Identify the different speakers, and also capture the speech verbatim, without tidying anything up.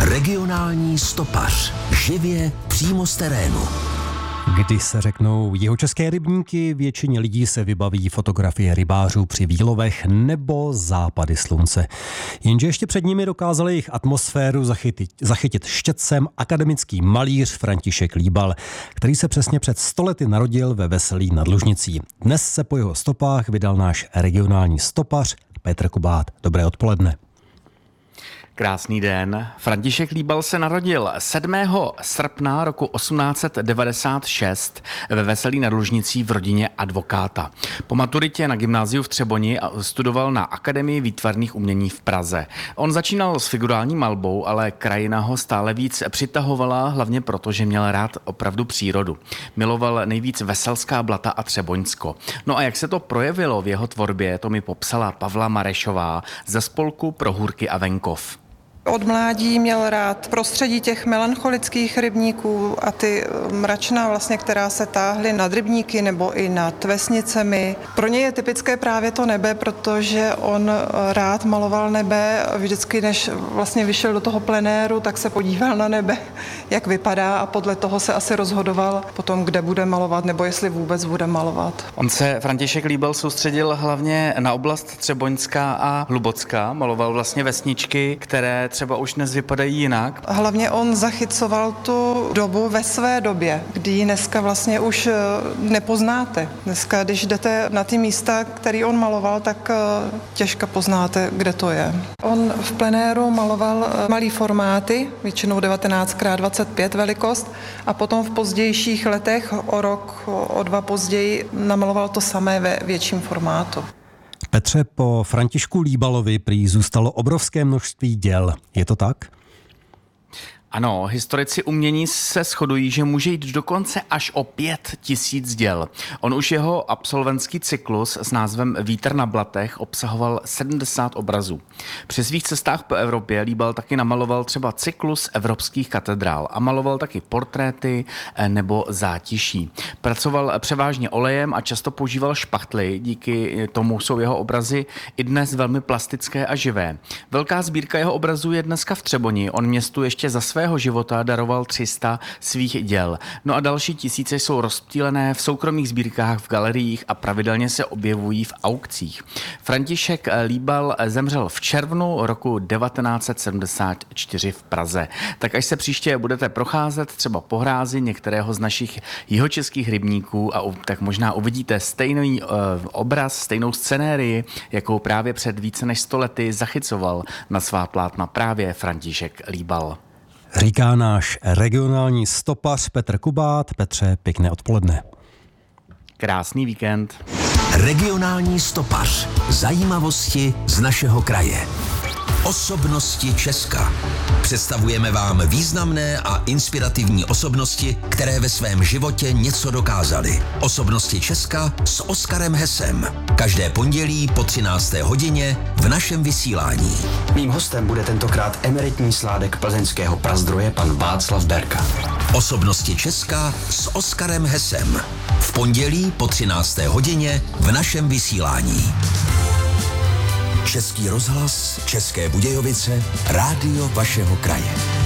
Speaker 1: Regionální stopař. Živě přímo z terénu.
Speaker 2: Když se řeknou jihočeské rybníky, většině lidí se vybaví fotografie rybářů při výlovech nebo západy slunce. Jenže ještě před nimi dokázal jejich atmosféru zachytit, zachytit štětcem akademický malíř František Líbal, který se přesně před sto lety narodil ve Veselí nad Lužnicí. Dnes se po jeho stopách vydal náš regionální stopař Petr Kubát. Dobré odpoledne.
Speaker 3: Krásný den. František Líbal se narodil sedmého srpna roku osmnáct set devadesát šest ve Veselí nad Lužnicí v rodině advokáta. Po maturitě na gymnáziu v Třeboni studoval na Akademii výtvarných umění v Praze. On začínal s figurální malbou, ale krajina ho stále víc přitahovala, hlavně proto, že měl rád opravdu přírodu. Miloval nejvíc Veselská Blata a Třeboňsko. No a jak se to projevilo v jeho tvorbě, to mi popsala Pavla Marešová ze spolku Pro hůrky a venkov.
Speaker 4: Od mládí měl rád prostředí těch melancholických rybníků a ty mračna, vlastně, která se táhly nad rybníky nebo i nad vesnicemi. Pro něj je typické právě to nebe, protože on rád maloval nebe. Vždycky, než vlastně vyšel do toho plenéru, tak se podíval na nebe, jak vypadá, a podle toho se asi rozhodoval potom, kde bude malovat nebo jestli vůbec bude malovat.
Speaker 3: On se, František Líbal, soustředil hlavně na oblast Třeboňská a Hlubocká. Maloval vlastně vesničky, které třeba už dnes vypadají jinak.
Speaker 4: Hlavně on zachycoval tu dobu ve své době, kdy ji dneska vlastně už nepoznáte. Dneska, když jdete na ty místa, které on maloval, tak těžko poznáte, kde to je. On v plenéru maloval malý formáty, většinou devatenáct krát dvacet pět velikost, a potom v pozdějších letech, o rok, o dva později, namaloval to samé ve větším formátu.
Speaker 2: Petře, po Františku Líbalovi prý zůstalo obrovské množství děl. Je to tak?
Speaker 3: Ano, historici umění se shodují, že může jít dokonce až o pět tisíc děl. On už jeho absolventský cyklus s názvem Vítr na blatech obsahoval sedmdesát obrazů. Při svých cestách po Evropě Líbal taky namaloval třeba cyklus evropských katedrál a maloval taky portréty nebo zátiší. Pracoval převážně olejem a často používal špachtly, díky tomu jsou jeho obrazy i dnes velmi plastické a živé. Velká sbírka jeho obrazů je dneska v Třeboni. On městu ještě za své života daroval tři sta svých děl. No a další tisíce jsou rozptýlené v soukromých sbírkách, v galeriích a pravidelně se objevují v aukcích. František Líbal zemřel v červnu roku devatenáct set sedmdesát čtyři v Praze. Tak až se příště budete procházet třeba po hrázi některého z našich jihočeských rybníků, a tak možná uvidíte stejný uh, obraz, stejnou scenérii, jakou právě před více než sto lety zachycoval na svá plátna právě František Líbal.
Speaker 2: Říká náš regionální stopař Petr Kubát. Petře, pěkné odpoledne.
Speaker 3: Krásný víkend.
Speaker 1: Regionální stopař. Zajímavosti z našeho kraje. Osobnosti Česka. Představujeme vám významné a inspirativní osobnosti, které ve svém životě něco dokázaly. Osobnosti Česka s Oskarem Hesem. Každé pondělí po třinácté hodině v našem vysílání.
Speaker 5: Mým hostem bude tentokrát emeritní sládek plzeňského prazdroje pan Václav Berka.
Speaker 1: Osobnosti Česka s Oskarem Hesem. V pondělí po třinácté hodině v našem vysílání. Český rozhlas, České Budějovice, rádio vašeho kraje.